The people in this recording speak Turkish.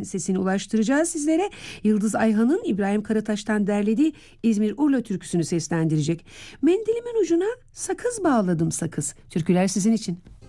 Şahin'in sesini ulaştıracağız sizlere. Yıldız Ayhan'ın İbrahim Karataş'tan derlediği İzmir Urla türküsünü seslendirecek. Mendilimin ucuna sakız bağladım sakız. Türküler sizin için.